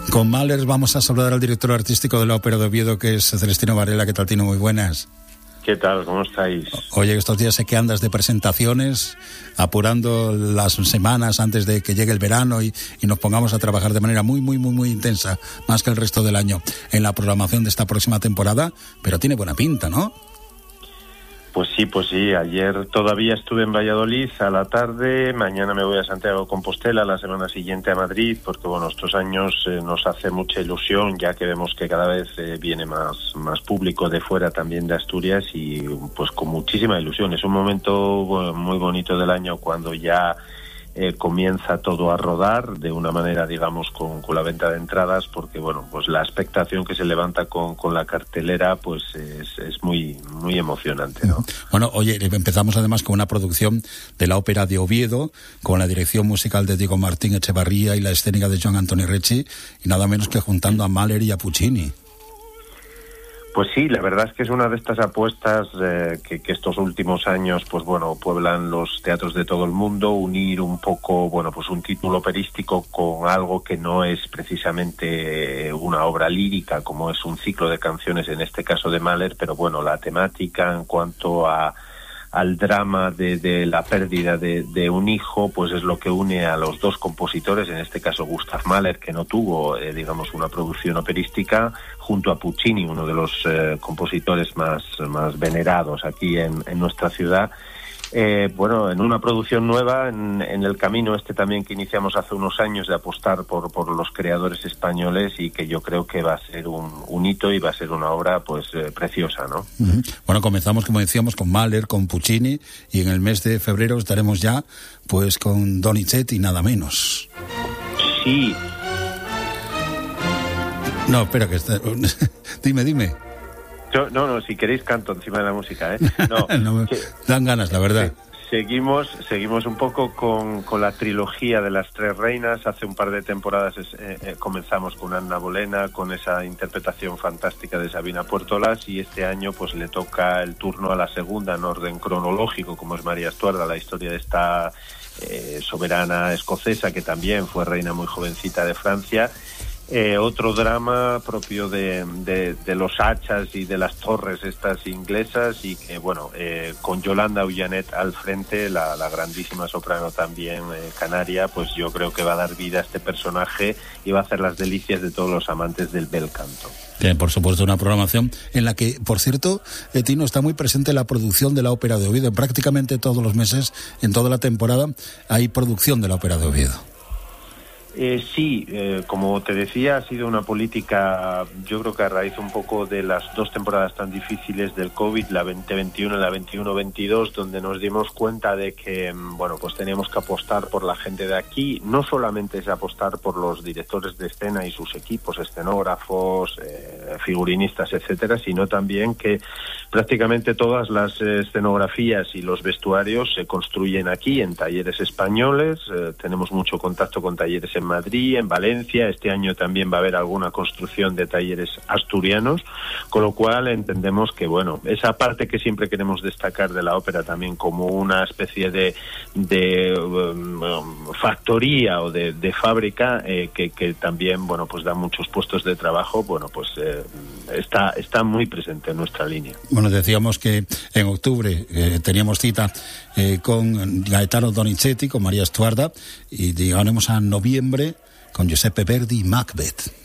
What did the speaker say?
Con Mahler vamos a saludar al director artístico de la Ópera de Oviedo, que es Celestino Varela. ¿Qué tal, Tino? Muy buenas. ¿Qué tal? ¿Cómo estáis? Oye, estos días sé que andas de presentaciones, apurando las semanas antes de que llegue el verano y nos pongamos a trabajar de manera muy intensa, más que el resto del año, en la programación de esta próxima temporada, pero tiene buena pinta, ¿no? Pues sí. Ayer todavía estuve en Valladolid a la tarde, mañana me voy a Santiago de Compostela, la semana siguiente a Madrid, porque bueno, estos años nos hace mucha ilusión, ya que vemos que cada vez viene más público de fuera, también de Asturias, y pues con muchísima ilusión. Es un momento muy bonito del año cuando ya comienza todo a rodar de una manera, digamos, con la venta de entradas, porque bueno, pues la expectación que se levanta con la cartelera pues es muy emocionante, ¿no? Bueno, oye, empezamos además con una producción de la Ópera de Oviedo, con la dirección musical de Diego Martín Echevarría y la escénica de Joan Antoni Recci, y nada menos que juntando a Mahler y a Puccini. Pues sí, la verdad es que es una de estas apuestas que estos últimos años, pues bueno, pueblan los teatros de todo el mundo, unir un poco, bueno, pues un título operístico con algo que no es precisamente una obra lírica, como es un ciclo de canciones, en este caso de Mahler, pero bueno, la temática en cuanto al drama de la pérdida de un hijo, pues es lo que une a los dos compositores, en este caso Gustav Mahler, que no tuvo, digamos, una producción operística, junto a Puccini, uno de los compositores más venerados aquí en nuestra ciudad. Bueno, en una producción nueva, en el camino también que iniciamos hace unos años de apostar por los creadores españoles, y que yo creo que va a ser un hito y va a ser una obra pues preciosa, ¿no? Uh-huh. Bueno, comenzamos, como decíamos, con Mahler, con Puccini, y en el mes de febrero estaremos ya pues con Donizetti, nada menos. Sí. No, espera, que está... dime. No, si queréis canto encima de la música, ¿eh? No, dan ganas, la verdad. Seguimos un poco con la trilogía de las tres reinas. Hace un par de temporadas comenzamos con Anna Bolena, con esa interpretación fantástica de Sabina Puertolas, y este año pues le toca el turno a la segunda en orden cronológico, como es María Estuarda, la historia de esta soberana escocesa que también fue reina muy jovencita de Francia. Otro drama propio de los hachas y de las torres estas inglesas, y que bueno, con Yolanda Ullanet al frente, la grandísima soprano también canaria, pues yo creo que va a dar vida a este personaje y va a hacer las delicias de todos los amantes del bel canto. Bien, por supuesto, una programación en la que, por cierto, Tino, está muy presente la producción de la Ópera de Oviedo. Prácticamente todos los meses, en toda la temporada, hay producción de la Ópera de Oviedo. Sí, como te decía, ha sido una política, yo creo que a raíz un poco de las dos temporadas tan difíciles del COVID, la 2021 y la 21-22, donde nos dimos cuenta de que, bueno, pues teníamos que apostar por la gente de aquí. No solamente es apostar por los directores de escena y sus equipos, escenógrafos, figurinistas, etcétera, sino también que prácticamente todas las escenografías y los vestuarios se construyen aquí, en talleres españoles. Tenemos mucho contacto con talleres en Madrid, en Valencia. Este año también va a haber alguna construcción de talleres asturianos, con lo cual entendemos que, bueno, esa parte que siempre queremos destacar de la ópera también como una especie de factoría o de fábrica que también, bueno, pues da muchos puestos de trabajo, bueno, pues está muy presente en nuestra línea. Bueno, decíamos que en octubre teníamos cita con Gaetano Donizetti, con María Estuarda, y llegaremos a noviembre con Giuseppe Verdi y Macbeth.